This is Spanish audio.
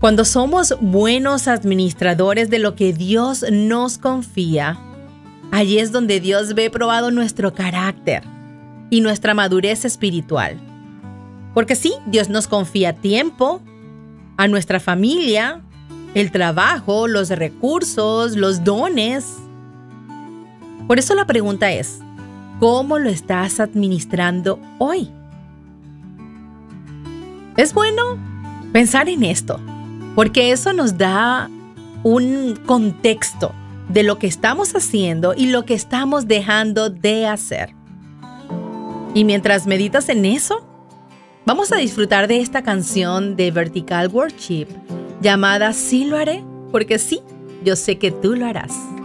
Cuando somos buenos administradores de lo que Dios nos confía, allí es donde Dios ve probado nuestro carácter y nuestra madurez espiritual. Porque sí, Dios nos confía tiempo, a nuestra familia, el trabajo, los recursos, los dones. Por eso la pregunta es, ¿cómo lo estás administrando hoy? Es bueno pensar en esto, porque eso nos da un contexto de lo que estamos haciendo y lo que estamos dejando de hacer. Y mientras meditas en eso, vamos a disfrutar de esta canción de Vertical Worship llamada Sí lo haré, porque sí, yo sé que tú lo harás.